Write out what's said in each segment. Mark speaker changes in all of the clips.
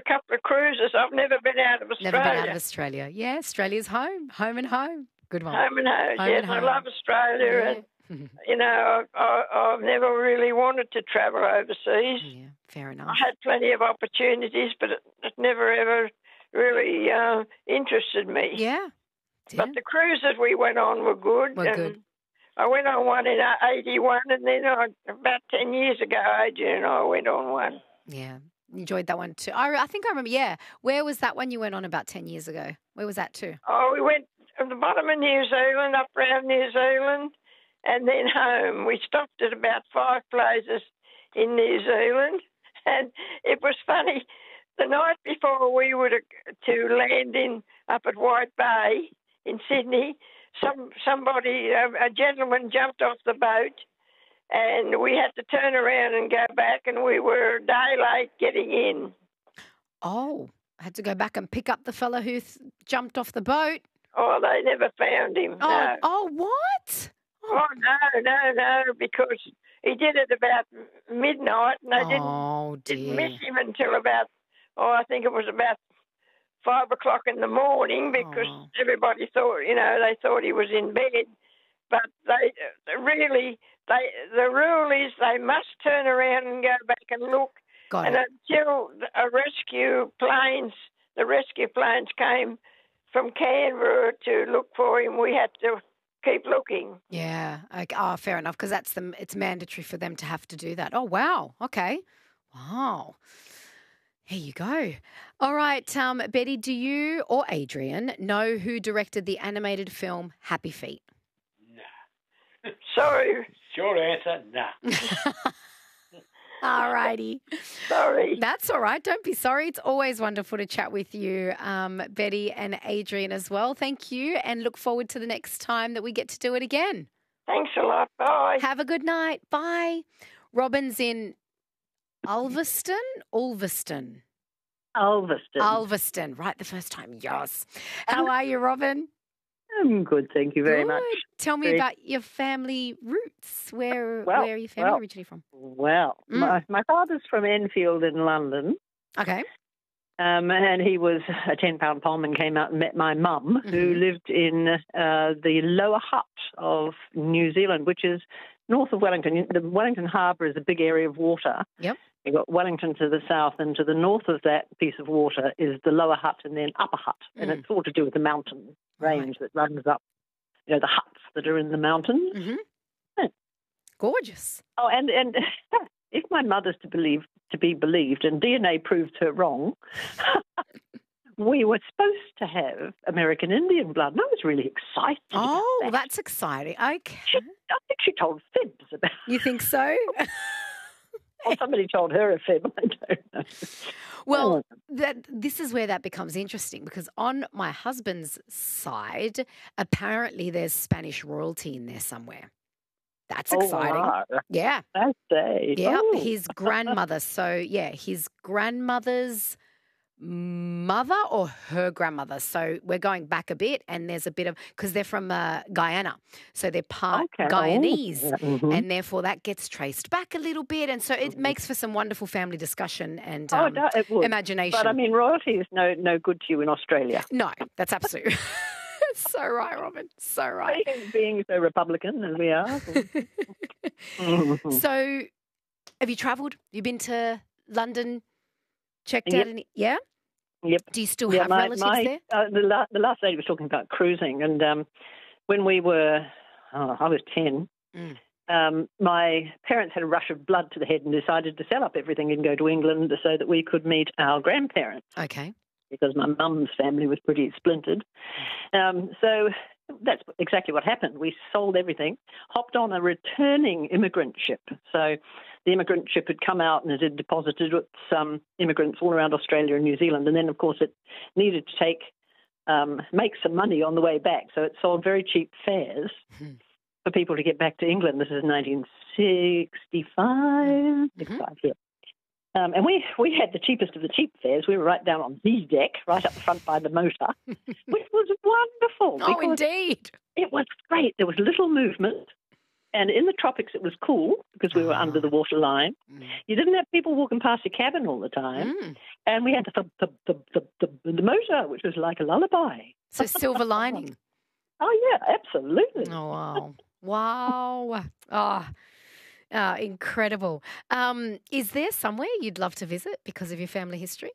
Speaker 1: couple of cruises. I've never been out of Australia.
Speaker 2: Never been out of Australia. Yeah, Australia's home and home. Good one.
Speaker 1: Home and home. Yes,
Speaker 2: and
Speaker 1: I
Speaker 2: home.
Speaker 1: love Australia, and I've never really wanted to travel overseas.
Speaker 2: Yeah, fair enough.
Speaker 1: I had plenty of opportunities, but it never ever really interested me.
Speaker 2: Yeah.
Speaker 1: But the cruises we went on were good.
Speaker 2: Good.
Speaker 1: I went on one in 81, and then about 10 years ago, Adrian and I went on one.
Speaker 2: Yeah, enjoyed that one too. I think I remember, yeah. Where was that one you went on about 10 years ago? Where was that to?
Speaker 1: Oh, we went at the bottom of New Zealand, up around New Zealand, and then home. We stopped at about 5 places in New Zealand, and it was funny. The night before we were to land up at White Bay in Sydney, somebody, a gentleman jumped off the boat, and we had to turn around and go back, and we were a day late getting in.
Speaker 2: Oh, I had to go back and pick up the fella who jumped off the boat.
Speaker 1: Oh, they never found him. No.
Speaker 2: Oh, what?
Speaker 1: Oh, no, because he did it about midnight, and they didn't miss him until about, I think it was about 5 o'clock in the morning, because everybody thought, they thought he was in bed. But the rule is they must turn around and go back and look.
Speaker 2: Got it.
Speaker 1: Until the rescue planes came from Canberra to look for him, we had to keep looking.
Speaker 2: Yeah. Okay. Oh, fair enough, because it's mandatory for them to have to do that. Oh, wow. Okay. Wow. Here you go. All right, Betty, do you or Adrian know who directed the animated film Happy Feet?
Speaker 3: Nah.
Speaker 1: Sorry.
Speaker 3: Short answer, nah.
Speaker 2: All righty.
Speaker 1: Sorry.
Speaker 2: That's all right. Don't be sorry. It's always wonderful to chat with you, Betty and Adrian as well. Thank you, and look forward to the next time that we get to do it again.
Speaker 1: Thanks a lot. Bye.
Speaker 2: Have a good night. Bye. Robin's in Ulverston? Ulverston, right the first time, yes. How are you, Robin?
Speaker 4: I'm good, thank you very much.
Speaker 2: Tell me about your family roots. Where are your family originally from?
Speaker 4: Well, my father's from Enfield in London.
Speaker 2: Okay.
Speaker 4: And he was a 10-pound pom and came out and met my mum, who lived in the Lower Hutt of New Zealand, which is north of Wellington. The Wellington Harbour is a big area of water.
Speaker 2: Yep.
Speaker 4: You've got Wellington to the south, and to the north of that piece of water is the Lower Hutt and then Upper Hutt. And it's all to do with the mountain range that runs up, the huts that are in the mountains.
Speaker 2: Mm-hmm.
Speaker 4: Yeah.
Speaker 2: Gorgeous.
Speaker 4: Oh, and if my mother's to be believed, and DNA proves her wrong, we were supposed to have American Indian blood, and I was really excited about that.
Speaker 2: That's exciting. Okay.
Speaker 4: I think she told fibs about it.
Speaker 2: You think so?
Speaker 4: Or somebody told her a fib, I don't know.
Speaker 2: Well, this is where that becomes interesting, because on my husband's side, apparently there's Spanish royalty in there somewhere. That's exciting.
Speaker 4: Wow.
Speaker 2: Yeah.
Speaker 4: I say.
Speaker 2: Yeah,
Speaker 4: Oh.
Speaker 2: his grandmother. So, yeah, his grandmother's mother or her grandmother. So we're going back a bit, and there's a bit of, because they're from Guyana. So they're part Guyanese, and therefore that gets traced back a little bit. And so it makes for some wonderful family discussion and
Speaker 4: it would.
Speaker 2: imagination.
Speaker 4: But, I mean, royalty is no good to you in Australia.
Speaker 2: No, that's absolutely so right, Robin. So right.
Speaker 4: Being so Republican as we are.
Speaker 2: So have you travelled? You been to London? Checked out any? Yeah?
Speaker 4: Yep.
Speaker 2: Do you still have relatives there?
Speaker 4: The last lady was talking about cruising, and when we were, I was 10, my parents had a rush of blood to the head and decided to sell up everything and go to England so that we could meet our grandparents.
Speaker 2: Okay.
Speaker 4: Because my mum's family was pretty splintered. So that's exactly what happened. We sold everything, hopped on a returning immigrant ship. So the immigrant ship had come out and it had deposited some immigrants all around Australia and New Zealand. And then, of course, it needed to make some money on the way back. So it sold very cheap fares for people to get back to England. This is 1965. 65, yeah. And we had the cheapest of the cheap fares. We were right down on B deck, right up the front by the motor, which was wonderful.
Speaker 2: Oh, indeed.
Speaker 4: It was great. There was little movement. And in the tropics, it was cool because we were under the water line. You didn't have people walking past your cabin all the time. And we had the motor, which was like a lullaby.
Speaker 2: So silver lining.
Speaker 4: Oh, yeah, absolutely.
Speaker 2: Oh, wow. Wow. Incredible. Is there somewhere you'd love to visit because of your family history?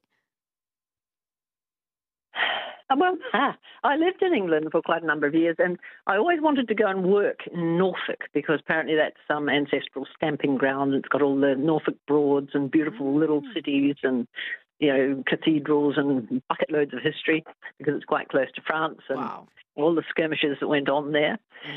Speaker 4: Well, I lived in England for quite a number of years, and I always wanted to go and work in Norfolk because apparently that's some ancestral stamping ground. It's got all the Norfolk Broads and beautiful little cities and, cathedrals and bucket loads of history because it's quite close to France and all the skirmishes that went on there.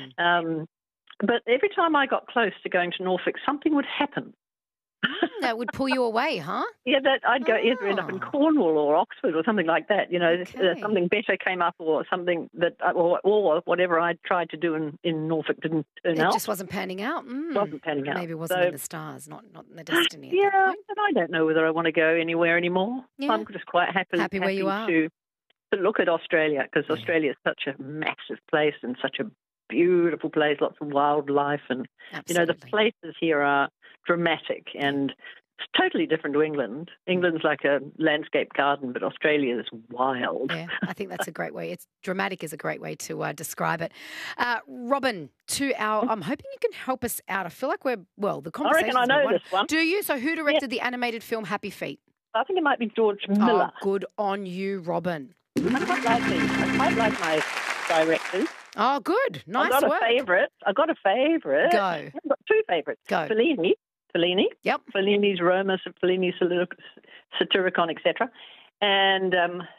Speaker 4: But every time I got close to going to Norfolk, something would happen.
Speaker 2: That would pull you away, huh?
Speaker 4: Yeah, I'd go either end up in Cornwall or Oxford or something like that. Something better came up or something that, or whatever I tried to do in Norfolk didn't turn out.
Speaker 2: It just wasn't panning out.
Speaker 4: Wasn't panning out.
Speaker 2: Maybe it wasn't in the stars, not in the destiny.
Speaker 4: Yeah, and I don't know whether I want to go anywhere anymore. Yeah. I'm just quite happy
Speaker 2: where you are.
Speaker 4: To look at Australia because Australia is such a massive place and such a beautiful place, lots of wildlife, and the places here are dramatic and it's totally different to England. England's like a landscape garden, but Australia is wild.
Speaker 2: Yeah, I think that's a great way. It's dramatic is a great way to describe it. Robin, I'm hoping you can help us out. I feel like the conversation.
Speaker 4: I reckon I know this one.
Speaker 2: Do you? So who directed the animated film Happy Feet?
Speaker 4: I think it might be George Miller.
Speaker 2: Oh, good on you, Robin.
Speaker 4: I quite like my directors.
Speaker 2: Oh, good. Nice
Speaker 4: I've got
Speaker 2: work.
Speaker 4: I've got a favourite.
Speaker 2: Go.
Speaker 4: I've got two favourites.
Speaker 2: Go.
Speaker 4: Fellini. Yep. Fellini's Roma, Fellini's Satyricon, etc. And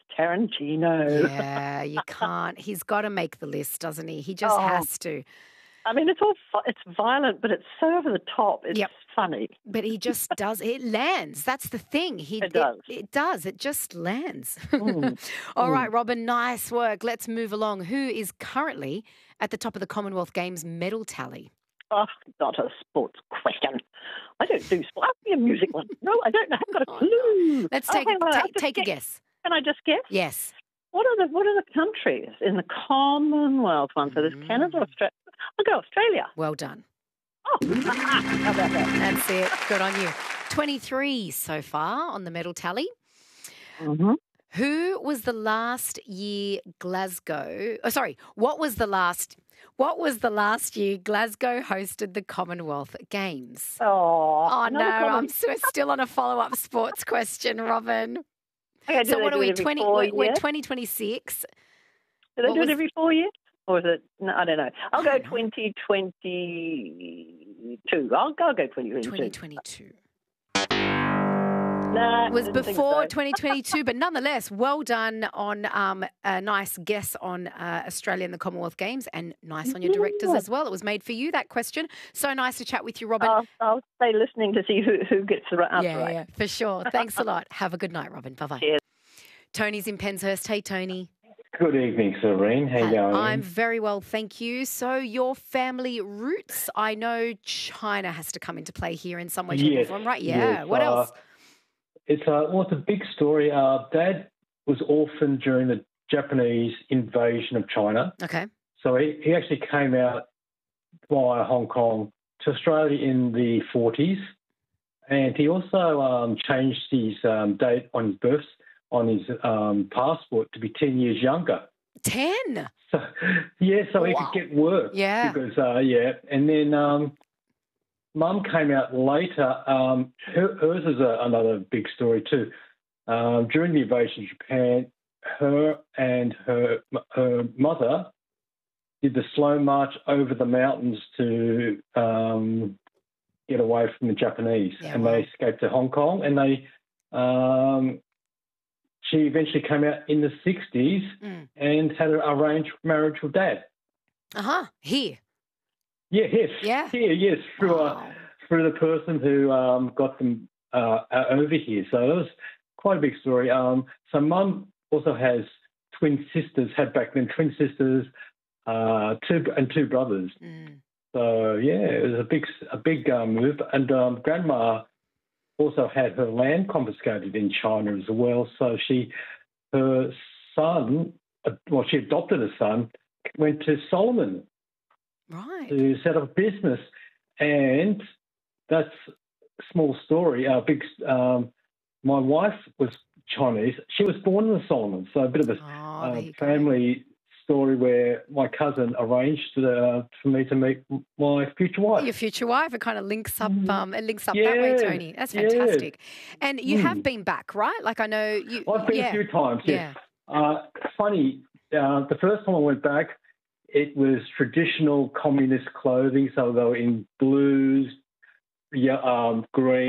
Speaker 4: Tarantino.
Speaker 2: Yeah, you can't. He's got to make the list, doesn't he? He just has to.
Speaker 4: I mean, it's violent, but it's so over the top. It's funny.
Speaker 2: But he just does. It lands. That's the thing.
Speaker 4: It does.
Speaker 2: It does. It just lands. All right, Robin, nice work. Let's move along. Who is currently at the top of the Commonwealth Games medal tally?
Speaker 4: Oh, not a sports question. I don't do sport. Ask me a music one. No, I don't know. I haven't got a clue.
Speaker 2: No. Let's take a guess.
Speaker 4: Can I just guess?
Speaker 2: Yes.
Speaker 4: What are the countries in the Commonwealth one? So there's Canada, Australia. I'll go Australia.
Speaker 2: Well done.
Speaker 4: Oh, how about that?
Speaker 2: That's it. Good on you. 23 so far on the medal tally.
Speaker 4: Mm-hmm.
Speaker 2: Who was the last year Glasgow? Oh, sorry. What was the last year Glasgow hosted the Commonwealth Games?
Speaker 4: Oh
Speaker 2: no, I'm still on a follow-up sports question, Robin.
Speaker 4: Okay,
Speaker 2: so what are we? We're
Speaker 4: 2026. Do they do it every 4 years? Or is it? No, I don't know. I'll go 2022. I'll go 2022.
Speaker 2: 2022.
Speaker 4: Nah,
Speaker 2: it was before 2022, but nonetheless, well done on a nice guess on Australia and the Commonwealth Games, and nice on your directors as well. It was made for you, that question. So nice to chat with you, Robin.
Speaker 4: I'll stay listening to see who gets the answer right.
Speaker 2: Yeah, for sure. Thanks a lot. Have a good night, Robin. Bye-bye.
Speaker 4: Cheers.
Speaker 2: Tony's in Penshurst. Hey, Tony.
Speaker 5: Good evening, Serene. How are you going?
Speaker 2: I'm very well, thank you. So your family roots, I know China has to come into play here in some way, shape, or form, right? Yeah.
Speaker 5: Yes,
Speaker 2: what else?
Speaker 5: It's a big story. Dad was orphaned during the Japanese invasion of China.
Speaker 2: Okay.
Speaker 5: So he actually came out via Hong Kong to Australia in the 40s, and he also changed his date on his birth on his passport to be 10 years younger.
Speaker 2: 10?
Speaker 5: So he could get work.
Speaker 2: Yeah.
Speaker 5: Because, and then Mum came out later. Hers is another big story too. During the invasion of Japan, her and her mother did the slow march over the mountains to get away from the Japanese, and they escaped to Hong Kong. And she eventually came out in the 60s and had an arranged marriage with Dad.
Speaker 2: Here.
Speaker 5: Yeah, yes.
Speaker 2: Yeah.
Speaker 5: Here, yes, through the person who got them over here. So that was quite a big story. So Mum also has had back then twin sisters, two brothers. So yeah, it was a big move. And Grandma also had her land confiscated in China as well. So her son, she adopted a son, went to Solomon
Speaker 2: Right.
Speaker 5: to set up a business. And that's a small story. My wife was Chinese. She was born in the Solomons, so a bit of a family story where my cousin arranged for me to meet my future wife.
Speaker 2: Your future wife. It kind of links up. It links up that way, Tony. That's fantastic. Yeah. And you have been back, right? Like I know you.
Speaker 5: I've been a few times. Yes. Funny. The first time I went back, it was traditional communist clothing, so they were in blues, green.